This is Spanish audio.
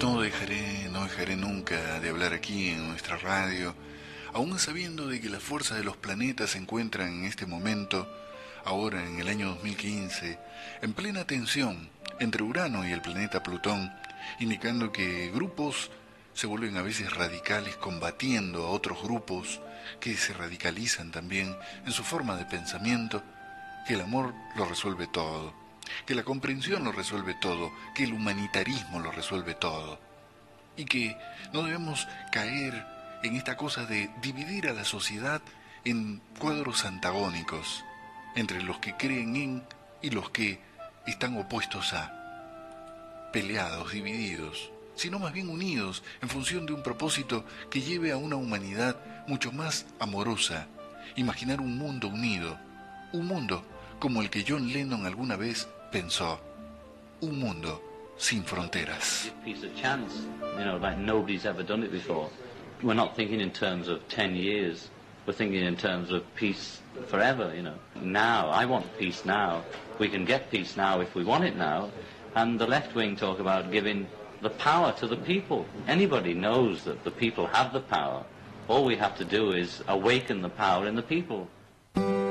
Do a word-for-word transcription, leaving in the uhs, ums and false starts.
No dejaré, no dejaré nunca de hablar aquí en nuestra radio, aún sabiendo de que las fuerzas de los planetas se encuentran en este momento, ahora en el año dos mil quince, en plena tensión entre Urano y el planeta Plutón, indicando que grupos se vuelven a veces radicales combatiendo a otros grupos que se radicalizan también en su forma de pensamiento, que el amor lo resuelve todo, que la comprensión lo resuelve todo, que el humanitarismo lo resuelve todo, y que no debemos caer en esta cosa de dividir a la sociedad en cuadros antagónicos, entre los que creen en y los que están opuestos a, peleados, divididos, sino más bien unidos en función de un propósito que lleve a una humanidad mucho más amorosa, imaginar un mundo unido, un mundo como el que John Lennon alguna vez pensó, un mundo sin fronteras. Give peace a chance, you know, like nobody's ever done it before. We're not thinking in terms of ten years, we're thinking in terms of peace forever, you know. Now, I want peace now. We can get peace now if we want it now. And the left wing talk about giving the power to the people. Anybody knows that the people have the power. All we have to do is awaken the power in the people.